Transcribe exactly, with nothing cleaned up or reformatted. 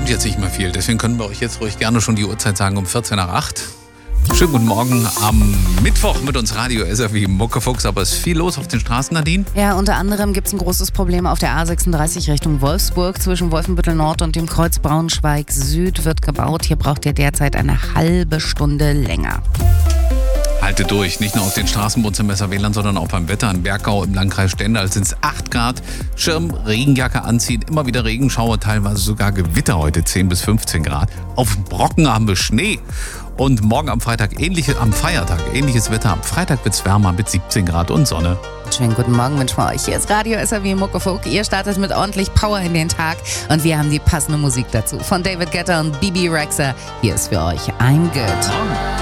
kommt jetzt nicht mehr viel. Deswegen können wir euch jetzt ruhig gerne schon die Uhrzeit sagen, um vierzehn nach acht. Schönen guten Morgen am Mittwoch mit uns Radio S R W Muckefuchs, aber es ist viel los auf den Straßen, Nadine. Ja, unter anderem gibt es ein großes Problem auf der A sechsunddreißig Richtung Wolfsburg. Zwischen Wolfenbüttel Nord und dem Kreuz Braunschweig Süd wird gebaut. Hier braucht ihr derzeit eine halbe Stunde länger. Halte durch, nicht nur auf den Straßen bei uns im S R W-Land, sondern auch beim Wetter in Bergau im Landkreis Stendal sind es acht Grad. Schirm, Regenjacke anziehen, immer wieder Regenschauer, teilweise sogar Gewitter heute zehn bis fünfzehn Grad. Auf dem Brocken haben wir Schnee. Und morgen am Freitag, ähnliche, am Feiertag, ähnliches Wetter. Am Freitag wird es wärmer mit siebzehn Grad und Sonne. Schönen guten Morgen wünschen wir euch. Hier ist Radio S R W Muckefuck. Ihr startet mit ordentlich Power in den Tag und wir haben die passende Musik dazu. Von David Guetta und Bibi Rexha. Hier ist für euch I'm Good.